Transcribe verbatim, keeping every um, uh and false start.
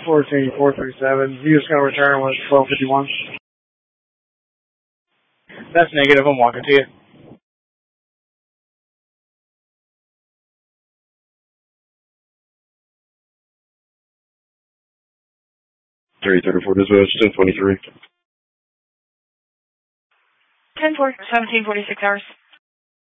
fourteen four three seven. You just going to return with twelve fifty-one. That's negative. I'm walking to you. three thirty-four dispatch, ten twenty-three. ten four, seventeen forty-six hours.